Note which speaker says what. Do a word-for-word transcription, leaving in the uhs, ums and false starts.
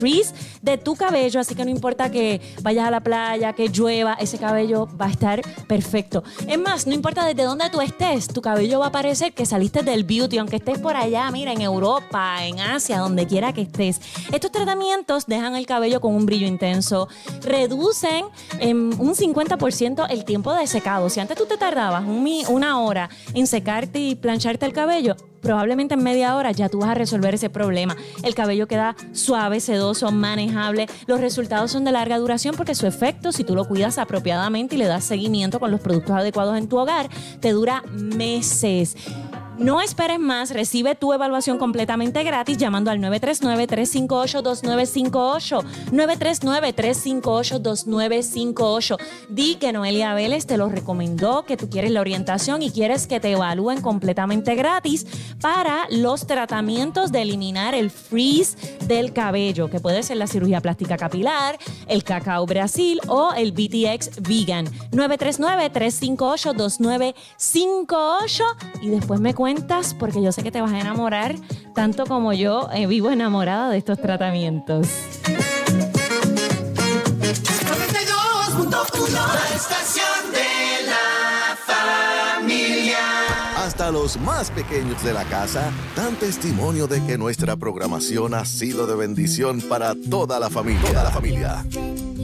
Speaker 1: frizz de tu cabello, así que no importa que vayas a la playa, que llueva, ese cabello va a estar perfecto. Es más, no importa desde dónde tú estés, tu cabello va a parecer que saliste del beauty, aunque estés por allá, mira, en Europa, en Asia, donde quiera que estés. Estos tratamientos dejan el cabello con un brillo intenso, reducen en un cincuenta por ciento el tiempo de secado. Si antes tú te tardabas un, una hora en secarte y plancharte el cabello, probablemente en media hora ya tú vas a resolver ese problema. El cabello queda suave, sedoso, manejable. Los resultados son de larga duración porque su efecto, si tú lo cuidas apropiadamente y le das seguimiento con los productos adecuados en tu hogar, te dura meses. No esperes más, recibe tu evaluación completamente gratis llamando al nueve tres nueve, tres cinco ocho, dos nueve cinco ocho, nueve tres nueve, tres cinco ocho, dos nueve cinco ocho. Di que Noelia Vélez te lo recomendó, que tú quieres la orientación y quieres que te evalúen completamente gratis para los tratamientos de eliminar el frizz del cabello, que puede ser la cirugía plástica capilar, el Cacao Brasil o el B T X Vegan. nueve tres nueve, tres cinco ocho, dos nueve cinco ocho y después me cuentas porque yo sé que te vas a enamorar tanto como yo eh, vivo enamorada de estos tratamientos.
Speaker 2: noventa y dos punto uno, la estación de la familia.
Speaker 3: Hasta los más pequeños de la casa dan testimonio de que nuestra programación ha sido de bendición para toda la familia. Toda la familia.